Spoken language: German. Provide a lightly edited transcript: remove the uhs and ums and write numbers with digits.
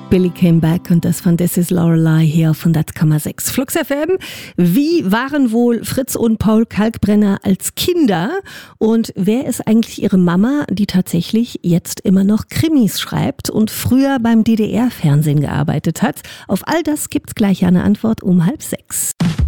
Billy Came Back und das von This Is Lorelei hier auf 100,6 Flux FM. Wie waren wohl Fritz und Paul Kalkbrenner als Kinder? Und wer ist eigentlich ihre Mama, die tatsächlich jetzt immer noch Krimis schreibt und früher beim DDR-Fernsehen gearbeitet hat? Auf all das gibt's gleich eine Antwort um 5:30.